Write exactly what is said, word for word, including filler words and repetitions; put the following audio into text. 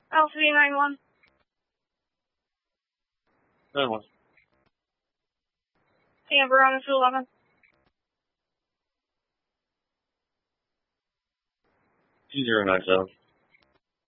Alpha V nine one. nine one. Amber on the two eleven. two zero nine seven.